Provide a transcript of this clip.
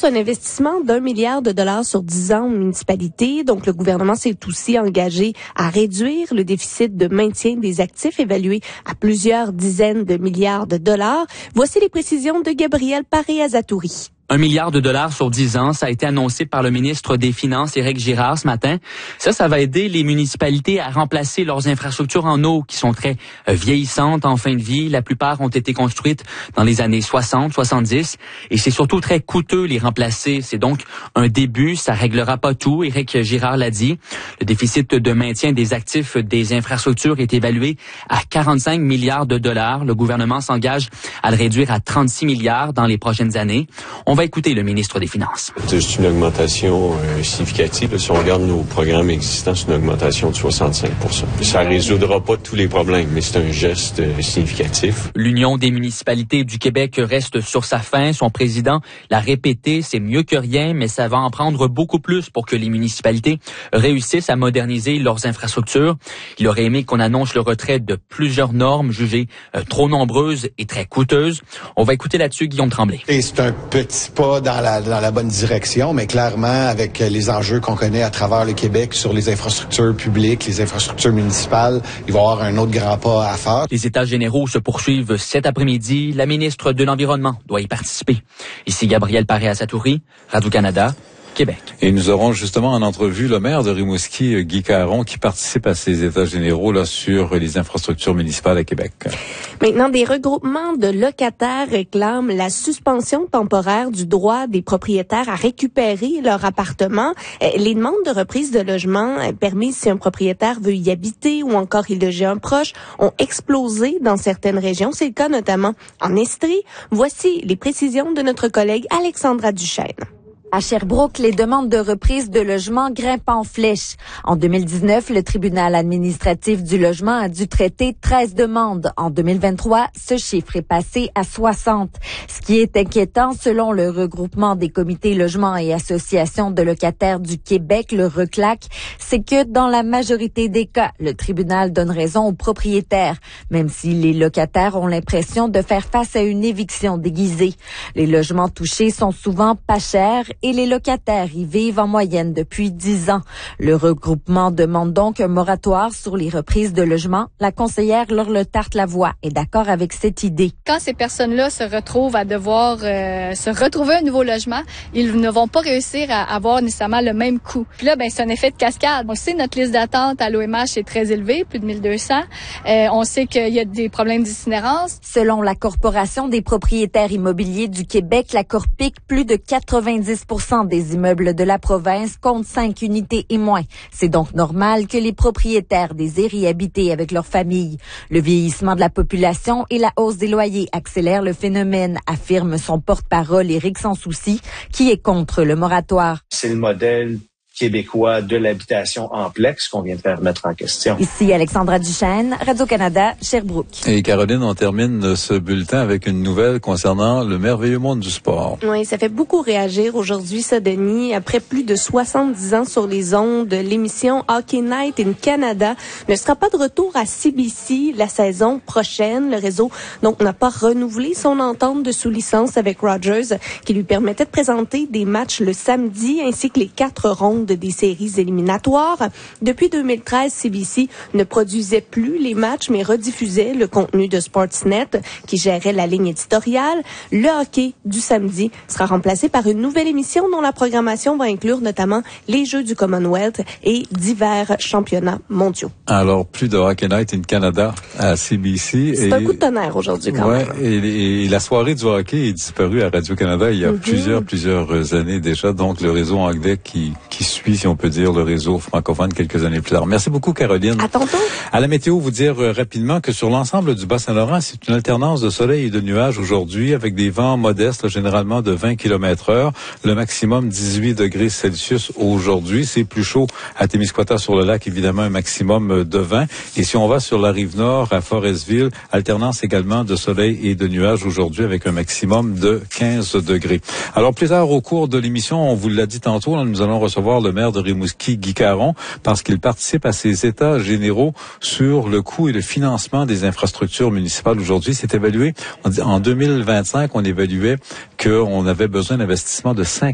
un investissement d'1 milliard de dollars sur 10 ans aux municipalités. Donc, le gouvernement s'est aussi engagé à réduire le déficit de maintien des actifs évalué à plusieurs dizaines de milliards de dollars. Voici les précisions de Gabriel Paré-Azatouri. 1 milliard de dollars sur 10 ans, ça a été annoncé par le ministre des Finances, Éric Girard, ce matin. Ça va aider les municipalités à remplacer leurs infrastructures en eau qui sont très vieillissantes en fin de vie. La plupart ont été construites dans les années 60, 70 et c'est surtout très coûteux les remplacer. C'est donc un début, ça réglera pas tout. Éric Girard l'a dit. Le déficit de maintien des actifs des infrastructures est évalué à 45 milliards de dollars. Le gouvernement s'engage à le réduire à 36 milliards dans les prochaines années. On va écouter le ministre des Finances. C'est une augmentation significative. Si on regarde nos programmes existants, c'est une augmentation de 65 %. Ça ne résoudra pas tous les problèmes, mais c'est un geste significatif. L'Union des municipalités du Québec reste sur sa faim. Son président l'a répété, c'est mieux que rien, mais ça va en prendre beaucoup plus pour que les municipalités réussissent à moderniser leurs infrastructures. Il aurait aimé qu'on annonce le retrait de plusieurs normes jugées trop nombreuses et très coûteuses. On va écouter là-dessus Guillaume Tremblay. Et c'est un petit pas dans la bonne direction, mais clairement, avec les enjeux qu'on connaît à travers le Québec sur les infrastructures publiques, les infrastructures municipales, il va y avoir un autre grand pas à faire. Les États généraux se poursuivent cet après-midi. La ministre de l'Environnement doit y participer. Ici Gabriel Paré-Azatouri, Radio-Canada, Québec. Et nous aurons justement en entrevue le maire de Rimouski, Guy Caron, qui participe à ces États généraux là sur les infrastructures municipales à Québec. Maintenant, des regroupements de locataires réclament la suspension temporaire du droit des propriétaires à récupérer leur appartement. Les demandes de reprise de logement permises si un propriétaire veut y habiter ou encore y loger un proche ont explosé dans certaines régions. C'est le cas notamment en Estrie. Voici les précisions de notre collègue Alexandra Duchesne. À Sherbrooke, les demandes de reprise de logement grimpent en flèche. En 2019, le tribunal administratif du logement a dû traiter 13 demandes. En 2023, ce chiffre est passé à 60. Ce qui est inquiétant, selon le regroupement des comités logements et associations de locataires du Québec, le RECLAC, c'est que dans la majorité des cas, le tribunal donne raison aux propriétaires, même si les locataires ont l'impression de faire face à une éviction déguisée. Les logements touchés sont souvent pas chers et les locataires y vivent en moyenne depuis 10 ans. Le regroupement demande donc un moratoire sur les reprises de logements. La conseillère Laure Letarte-Lavoie est d'accord avec cette idée. Quand ces personnes-là se retrouvent à devoir se retrouver un nouveau logement, ils ne vont pas réussir à avoir nécessairement le même coût. Puis là, c'est un effet de cascade. On sait notre liste d'attente à l'OMH est très élevée, plus de 1200. On sait qu'il y a des problèmes d'itinérance. Selon la Corporation des propriétaires immobiliers du Québec, la Corpic, plus de 90% des immeubles de la province comptent 5 unités et moins. C'est donc normal que les propriétaires désirent y habiter avec leur famille. Le vieillissement de la population et la hausse des loyers accélèrent le phénomène, affirme son porte-parole Éric Sansouci, qui est contre le moratoire. C'est le modèle québécois de l'habitation en plex qu'on vient de faire mettre en question. Ici Alexandra Duchesne, Radio-Canada, Sherbrooke. Et Caroline, on termine ce bulletin avec une nouvelle concernant le merveilleux monde du sport. Oui, ça fait beaucoup réagir aujourd'hui, ça, Denis. Après plus de 70 ans sur les ondes, l'émission Hockey Night in Canada ne sera pas de retour à CBC la saison prochaine. Le réseau, donc, n'a pas renouvelé son entente de sous-licence avec Rogers, qui lui permettait de présenter des matchs le samedi, ainsi que les 4 rondes des séries éliminatoires. Depuis 2013, CBC ne produisait plus les matchs, mais rediffusait le contenu de Sportsnet, qui gérait la ligne éditoriale. Le hockey du samedi sera remplacé par une nouvelle émission dont la programmation va inclure notamment les Jeux du Commonwealth et divers championnats mondiaux. Alors, plus de Hockey Night in Canada à CBC. C'est un coup de tonnerre aujourd'hui quand même. Et la soirée du hockey est disparue à Radio-Canada il y a plusieurs années déjà. Donc, le réseau anglais qui suit, si on peut dire, le réseau francophone quelques années plus tard. Merci beaucoup, Caroline. À tantôt. À la météo, vous dire rapidement que sur l'ensemble du Bas-Saint-Laurent, c'est une alternance de soleil et de nuages aujourd'hui avec des vents modestes, généralement de 20 km/h. Le maximum 18 degrés Celsius aujourd'hui. C'est plus chaud à Témiscouata sur le lac, évidemment, un maximum de 20. Et si on va sur la rive nord, à Forestville, alternance également de soleil et de nuages aujourd'hui avec un maximum de 15 degrés. Alors, plus tard au cours de l'émission, on vous l'a dit tantôt, là, nous allons recevoir le maire de Rimouski, Guy Caron, parce qu'il participe à ces états généraux sur le coût et le financement des infrastructures municipales aujourd'hui. C'est évalué, en 2025, on évaluait qu'on avait besoin d'investissement de 5